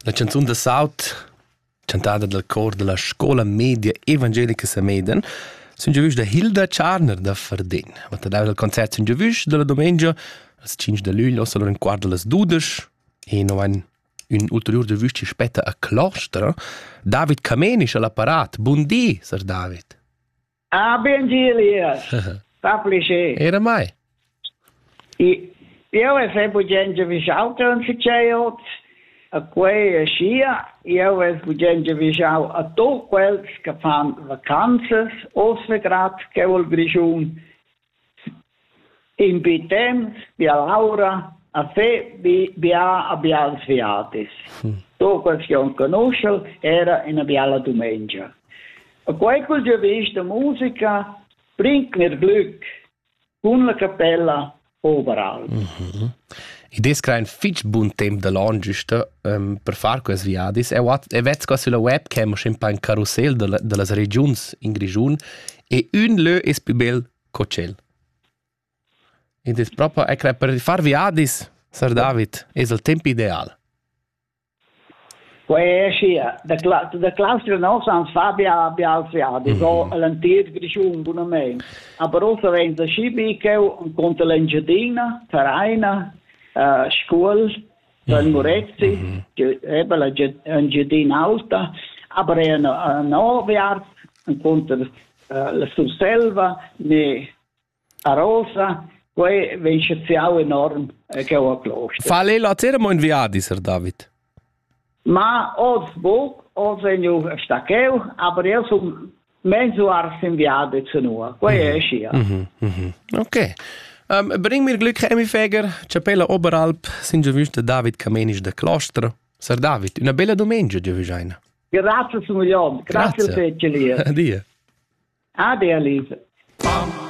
La canzun de Saut, cantata dal cor della scola media evangelica Sameden, sun già da Hilda Czarner da Fardin. Ma da il concert sun già della domenica, al 5 de luglio, allora in quarto alle 12, e no un ulterior de vüsti spetta a Klostra. David Kamenisch all'apparat. Buondì, Sir David. Ah, ben Elias. Fa piacere. Era mai? Io ho sempre gente vicino a quei scia, io ho gente vicino a tutti quelli che fanno vacanze, Osvegrat, che vuol grigiun, in Bitem, via Laura, a fe, via Abial Sviatis. Tu quelli che non conosco, era in Abiala Domenica. A quei che vista musica, bringt mir Glück, con la Cappella overall. I des crein fitch bun temp de l'an giusto per far quels viadis. Vets qua sulla webcam scempa un carousel de las regions in Grigiun e un lö es più bel cocel. Ed es proprio, per far viadis, Sir David, es il tempo ideal. Quei scia, da claustra no sans Fabia Abial Sviatis, o l'antier Grigiun bunamente. Aber also wenn der Skibikeu und conta l'Engiadina, Taraina, Scuol, San Murezzi, eben l'Engiadina Alta, aber a Noviart, und conta la Surselva, ne a Rosa, quei vince ciao enorm che ho a Kloster. Fa lei la ceramo in viadi, Sir David? Ma os buc, os eniu stacheu, aber io sum mezzo ars in viadi zu nur. Quei scia. Ok. Bring mir Glück, Hemifeger, Capella Oberalp, sind già wüste David Kamenisch da Klostra. Sir David, una bella domenica, già wüsseina. Grazie, Smuglion. Grazie, Feceli. Addio. Addio, Lisa.